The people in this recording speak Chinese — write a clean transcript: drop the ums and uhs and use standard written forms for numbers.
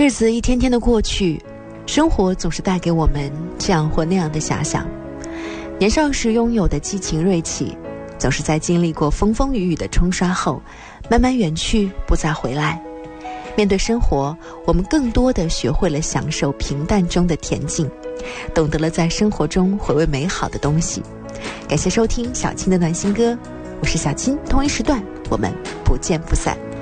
日子一天天的过去，生活总是带给我们这样或那样的遐想。年少时拥有的激情锐气，总是在经历过风风雨雨的冲刷后，慢慢远去，不再回来。面对生活，我们更多地学会了享受平淡中的恬静，懂得了在生活中回味美好的东西。感谢收听小青的暖心歌，我是小青，同一时段我们不见不散。